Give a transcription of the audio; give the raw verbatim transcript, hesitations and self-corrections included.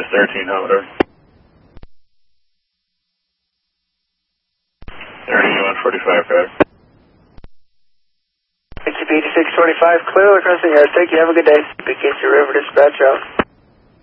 thirteen, Homer. thirty-one forty-five, correct. H P eighty-six twenty-five, clear across the air. Thank you. Have a good day. Vacation River dispatch out.